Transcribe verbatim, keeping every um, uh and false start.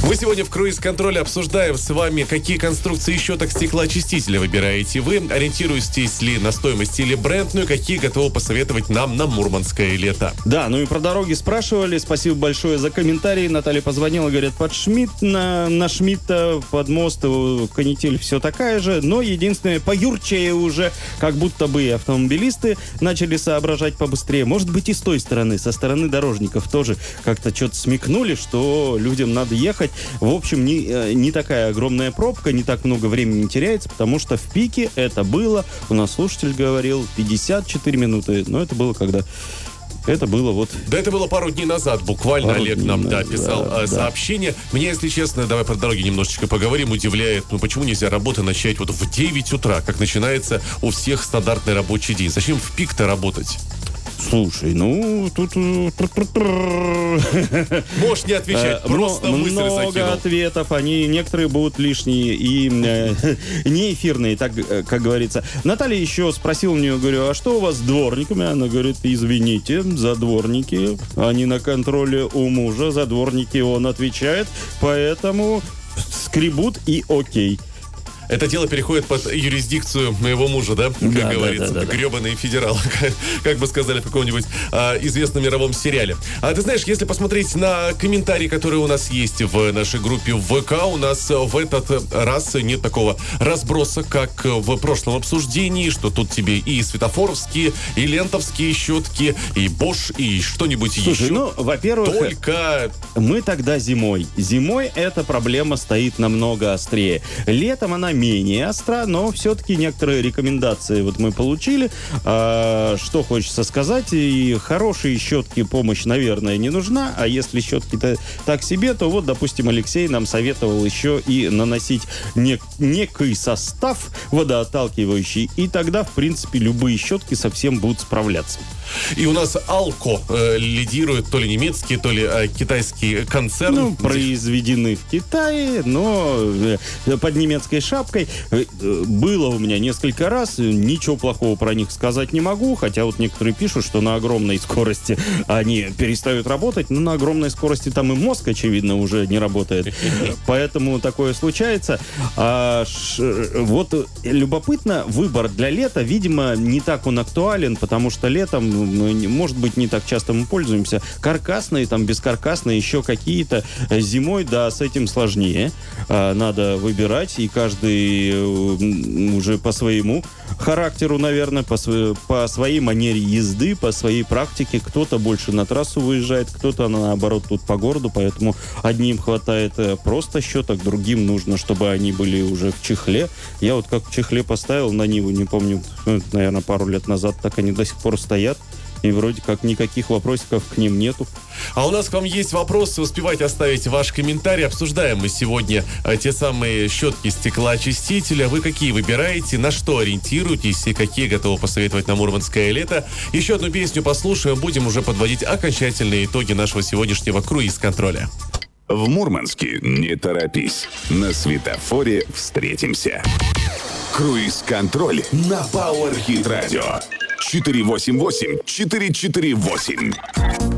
Мы сегодня в круиз-контроле обсуждаем с вами, какие конструкции щеток стеклоочистителя выбираете вы, ориентируетесь ли на стоимость или бренд, ну и какие готовы посоветовать нам на мурманское лето. Да, ну и про дороги спрашивали. Спасибо большое за комментарии. Наталья позвонила, говорят, под Шмидт, на, на Шмидта, под мост, канитель все такая же, но единственное, поюрчее уже, как будто бы и автомобилисты начали соображать побыстрее. Может быть, и с той стороны, со стороны дорожников тоже как-то что-то смекнули, что людям надо ехать. В общем, не, не такая огромная пробка, не так много времени теряется, потому что в пике это было, у нас слушатель говорил, пятьдесят четыре минуты. Но это было когда... Это было вот... Да, это было пару дней назад, буквально. Пару Олег нам да, писал да, сообщение. Да. Меня, если честно, давай про дороги немножечко поговорим, удивляет, ну почему нельзя работу начать вот в девять утра, как начинается у всех стандартный рабочий день? Зачем в пик-то работать? Слушай, ну, тут... Можешь не отвечать, просто мысль закинул. Много ответов, они некоторые будут лишние и э, не эфирные, так, как говорится. Наталья еще спросила у нее, говорю, а что у вас с дворниками? Она говорит, извините, за дворники, они на контроле у мужа, за дворники он отвечает, поэтому скребут и окей. Это дело переходит под юрисдикцию моего мужа, да? Как да, говорится. Да, да, да, гребаные да. федералы, как, как бы сказали в каком-нибудь а, известном мировом сериале. А ты знаешь, если посмотреть на комментарии, которые у нас есть в нашей группе в ВК, у нас в этот раз нет такого разброса, как в прошлом обсуждении, что тут тебе и светофоровские, и лентовские щетки, и Bosch, и что-нибудь Слушай, еще. ну, во-первых, Только... мы тогда зимой. Зимой эта проблема стоит намного острее. Летом она менее остра, но все-таки некоторые рекомендации вот мы получили. А, что хочется сказать, и хорошие щетки помощь, наверное, не нужна, а если щетки-то так себе, то вот, допустим, Алексей нам советовал еще и наносить нек- некий состав водоотталкивающий, и тогда, в принципе, любые щетки совсем будут справляться. И у нас Алко э, лидирует то ли немецкий, то ли э, китайский концерн. Ну, произведены в Китае, но э, под немецкой шапкой. Э, было у меня несколько раз, ничего плохого про них сказать не могу, хотя вот некоторые пишут, что на огромной скорости они перестают работать, но на огромной скорости там и мозг, очевидно, уже не работает. Поэтому такое случается. А, ш, вот любопытно, выбор для лета, видимо, не так он актуален, потому что летом может быть, не так часто мы пользуемся. Каркасные, там, бескаркасные, еще какие-то. Зимой, да, с этим сложнее. Надо выбирать, и каждый уже по своему характеру, наверное, по, св- по своей манере езды, по своей практике. Кто-то больше на трассу выезжает, кто-то, наоборот, тут по городу, поэтому одним хватает просто щеток, другим нужно, чтобы они были уже в чехле. Я вот как в чехле поставил на Ниву, не помню, наверное, пару лет назад, так они до сих пор стоят. И вроде как никаких вопросиков к ним нету. А у нас к вам есть вопросы. Успевайте оставить ваш комментарий. Обсуждаем мы сегодня э, те самые щетки стеклоочистителя. Вы какие выбираете, на что ориентируетесь и какие готовы посоветовать на мурманское лето. Еще одну песню послушаем. Будем уже подводить окончательные итоги нашего сегодняшнего круиз-контроля. В Мурманске не торопись. На светофоре встретимся. Круиз-контроль на Power Hit Radio. четыре восемь восемь четыре четыре восемь.